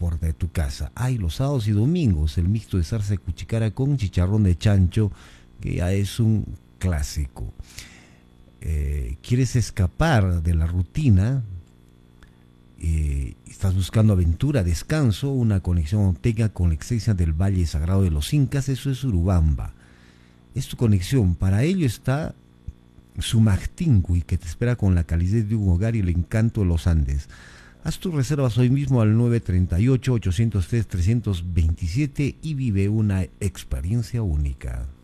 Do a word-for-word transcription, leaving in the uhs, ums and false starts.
puerta de tu casa. Hay los sábados y domingos el mixto de zarza de cuchicara con chicharrón de chancho, que ya es un clásico. Eh, ¿Quieres escapar de la rutina? Eh, ¿Estás buscando aventura, descanso, una conexión auténtica con la esencia del Valle Sagrado de los Incas? Eso es Urubamba. Es tu conexión. Para ello está Sumactingui, que te espera con la calidez de un hogar y el encanto de los Andes. Haz tus reservas hoy mismo al nueve tres ocho, ocho cero tres, tres dos siete y vive una experiencia única.